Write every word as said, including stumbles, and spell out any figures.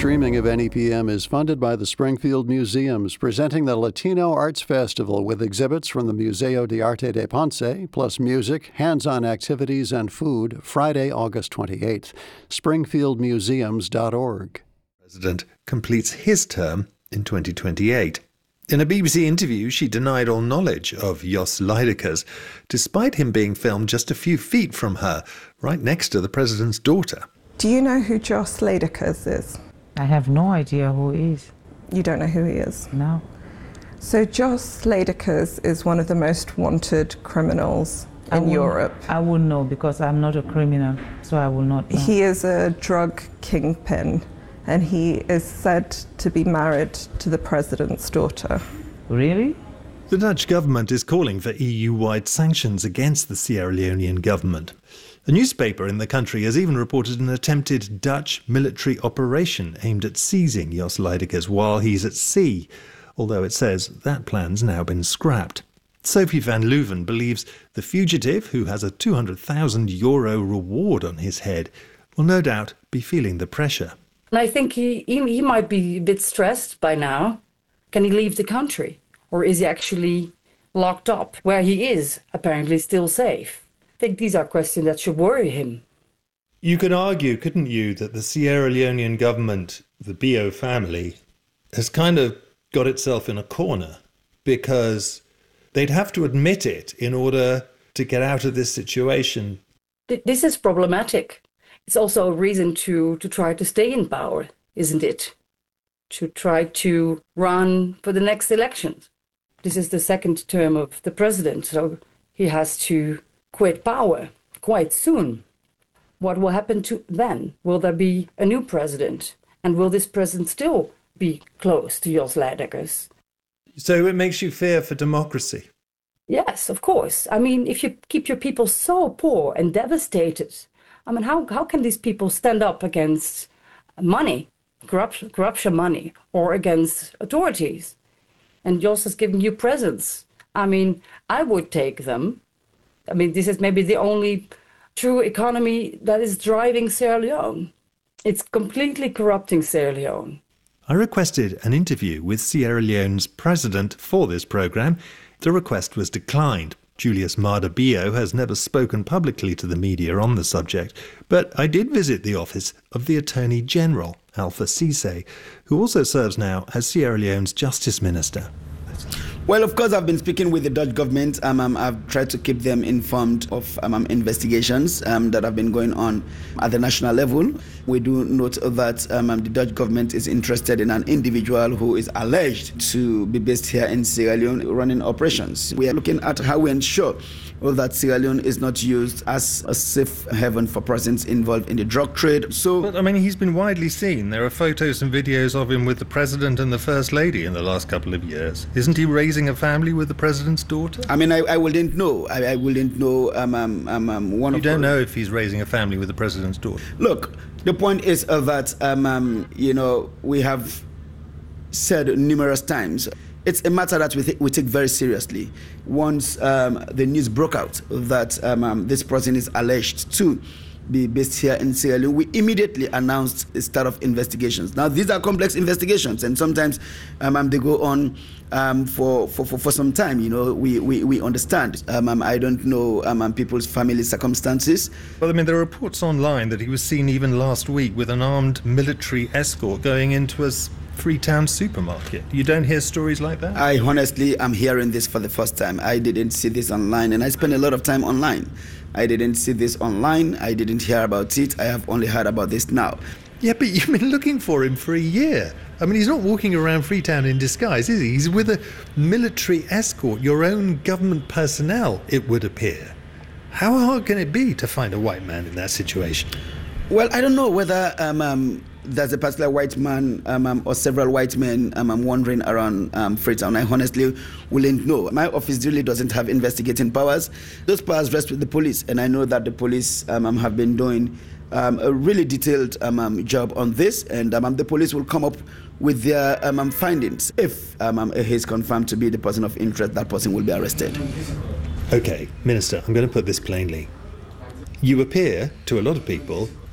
streaming of N E P M is funded by the Springfield Museums, presenting the Latino Arts Festival with exhibits from the Museo de Arte de Ponce, plus music, hands-on activities, and food, Friday, August twenty-eighth. springfield museums dot org. The president completes his term in twenty twenty-eight. In a B B C interview, she denied all knowledge of Jos Lydekkers, despite him being filmed just a few feet from her, right next to the president's daughter. Do you know who Jos Lydekkers is? I have no idea who he is. You don't know who he is? No. So Jos Lydekkers is one of the most wanted criminals in Europe. I wouldn't know because I'm not a criminal, so I will not know. He is a drug kingpin, and he is said to be married to the president's daughter. Really? The Dutch government is calling for E U-wide sanctions against the Sierra Leonean government. A newspaper in the country has even reported an attempted Dutch military operation aimed at seizing Jos Lydekkers while he's at sea, although it says that plan's now been scrapped. Sophie van Leuven believes the fugitive, who has a two hundred thousand euro reward on his head, will no doubt be feeling the pressure. And I think he, he, he might be a bit stressed by now. Can he leave the country? Or is he actually locked up where he is, apparently still safe? I think these are questions that should worry him. You could argue, couldn't you, that the Sierra Leonean government, the Bio family, has kind of got itself in a corner because they'd have to admit it in order to get out of this situation. This is problematic. It's also a reason to, to try to stay in power, isn't it? To try to run for the next elections. This is the second term of the president, so he has to quit power quite soon. What will happen to then? Will there be a new president? And will this president still be close to Jos Lydekkers? So it makes you fear for democracy? Yes, of course. I mean, if you keep your people so poor and devastated, I mean, how, how can these people stand up against money, corruption, corruption money, or against authorities? And Jos has given you presents. I mean, I would take them. I mean, this is maybe the only true economy that is driving Sierra Leone. It's completely corrupting Sierra Leone. I requested an interview with Sierra Leone's president for this programme. The request was declined. Julius Maada Bio has never spoken publicly to the media on the subject, but I did visit the office of the Attorney General, Alpha Ceesay, who also serves now as Sierra Leone's Justice Minister. Well, of course, I've been speaking with the Dutch government. Um, um, I've tried to keep them informed of um, um, investigations um, that have been going on at the national level. We do note that um, um, the Dutch government is interested in an individual who is alleged to be based here in Sierra Leone running operations. We are looking at how we ensure well, that Sierra Leone is not used as a safe haven for persons involved in the drug trade. So, But, I mean, he's been widely seen. There are photos and videos of him with the President and the First Lady in the last couple of years. Isn't he raising a family with the President's daughter? I mean, I, I wouldn't know. I, I wouldn't know. Um, um, um, um, one you of don't her. know if he's raising a family with the President's daughter? Look, the point is uh, that, um, um, you know, we have said numerous times, it's a matter that we, th- we take very seriously. Once um, the news broke out that um, um, this person is alleged to be based here in Sierra Leone, we immediately announced the start of investigations. Now, these are complex investigations, and sometimes um, um, they go on um, for, for, for, for some time. You know, we, we, we understand. Um, um, I don't know um, um, people's family circumstances. Well, I mean, there are reports online that he was seen even last week with an armed military escort going into a Freetown supermarket. You don't hear stories like that? I honestly am hearing this for the first time. I didn't see this online, and I spend a lot of time online. I didn't see this online. I didn't hear about it. I have only heard about this now. Yeah, but you've been looking for him for a year. I mean, he's not walking around Freetown in disguise, is he? He's with a military escort, your own government personnel, it would appear. How hard can it be to find a white man in that situation? Well, I don't know whether um, um, there's a particular white man um, um, or several white men um, um, wandering around um, Freetown. I honestly wouldn't know. My office really doesn't have investigating powers. Those powers rest with the police, and I know that the police um, um, have been doing um, a really detailed um, um, job on this, and um, um, the police will come up with their um, um, findings. If um, um, he is confirmed to be the person of interest, that person will be arrested. Okay, Minister, I'm going to put this plainly. You appear, to a lot of people,